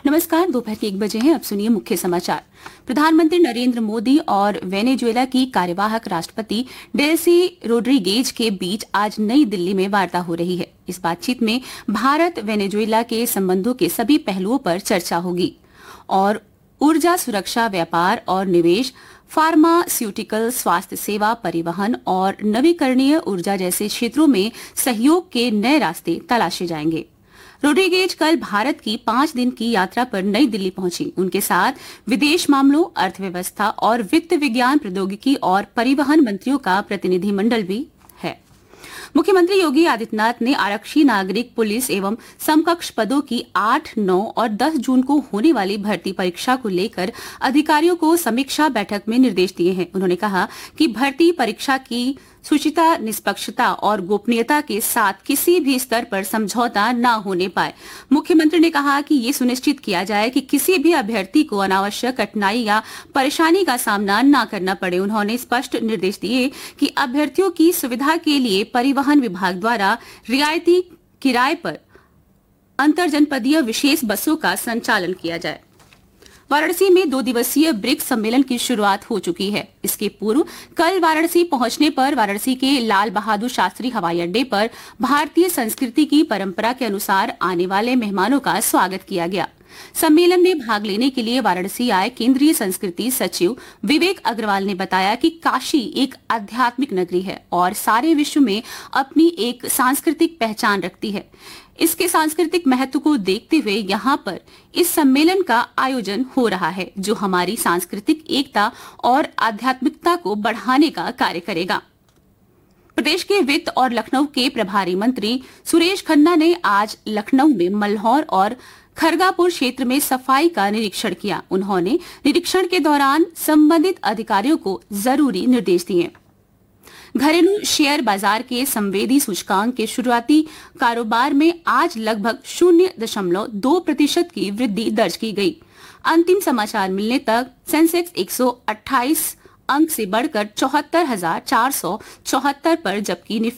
नमस्कार, दोपहर के 1 बजे हैं। अब सुनिए मुख्य समाचार। प्रधानमंत्री नरेंद्र मोदी और वेनेजुएला की कार्यवाहक राष्ट्रपति डेल्सी रोड्रिगेज के बीच आज नई दिल्ली में वार्ता हो रही है। इस बातचीत में भारत वेनेजुएला के संबंधों के सभी पहलुओं पर चर्चा होगी और ऊर्जा सुरक्षा, व्यापार और निवेश, फार्मास्यूटिकल, स्वास्थ्य सेवा, परिवहन और नवीकरणीय ऊर्जा जैसे क्षेत्रों में सहयोग के नए रास्ते तलाशे जाएंगे। रोड्रिगेज कल भारत की 5 दिन की यात्रा पर नई दिल्ली पहुंची। उनके साथ विदेश मामलों, अर्थव्यवस्था और वित्त विज्ञान, प्रौद्योगिकी और परिवहन मंत्रियों का प्रतिनिधिमंडल भी है। मुख्यमंत्री योगी आदित्यनाथ ने आरक्षी, नागरिक, पुलिस एवं समकक्ष पदों की 8, 9 और 10 जून को होने वाली भर्ती परीक्षा को लेकर अधिकारियों को समीक्षा बैठक में निर्देश दिए हैं। उन्होंने कहा कि भर्ती परीक्षा की शुचिता, निष्पक्षता और गोपनीयता के साथ किसी भी स्तर पर समझौता न होने पाए। मुख्यमंत्री ने कहा कि ये सुनिश्चित किया जाए कि किसी भी अभ्यर्थी को अनावश्यक कठिनाई या परेशानी का सामना न करना पड़े। उन्होंने स्पष्ट निर्देश दिए कि अभ्यर्थियों की सुविधा के लिए परिवहन विभाग द्वारा रियायती किराए पर अंतरजनपदीय विशेष बसों का संचालन किया जाए। वाराणसी में 2 दिवसीय ब्रिक्स सम्मेलन की शुरुआत हो चुकी है। इसके पूर्व कल वाराणसी पहुंचने पर वाराणसी के लाल बहादुर शास्त्री हवाई अड्डे पर भारतीय संस्कृति की परंपरा के अनुसार आने वाले मेहमानों का स्वागत किया गया। सम्मेलन में भाग लेने के लिए वाराणसी आए केंद्रीय संस्कृति सचिव विवेक अग्रवाल ने बताया कि काशी एक आध्यात्मिक नगरी है और सारे विश्व में अपनी एक सांस्कृतिक पहचान रखती है। इसके सांस्कृतिक महत्व को देखते हुए यहाँ पर इस सम्मेलन का आयोजन हो रहा है, जो हमारी सांस्कृतिक एकता और आध्यात्मिकता को बढ़ाने का कार्य करेगा। प्रदेश के वित्त और लखनऊ के प्रभारी मंत्री सुरेश खन्ना ने आज लखनऊ में मल्हौर और खरगापुर क्षेत्र में सफाई का निरीक्षण किया। उन्होंने निरीक्षण के दौरान संबंधित अधिकारियों को जरूरी निर्देश दिए। घरेलू शेयर बाजार के संवेदी सूचकांक के शुरुआती कारोबार में आज लगभग 0.2% की वृद्धि दर्ज की गई। अंतिम समाचार मिलने तक सेंसेक्स 128 अंक से बढ़कर 74,474 पर, जबकि